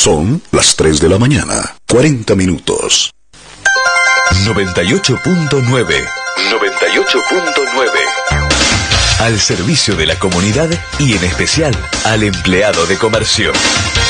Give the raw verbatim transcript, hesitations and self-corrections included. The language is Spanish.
Son las tres de la mañana, cuarenta minutos. noventa y ocho punto nueve. noventa y ocho punto nueve. Al servicio de la comunidad y en especial al empleado de comercio.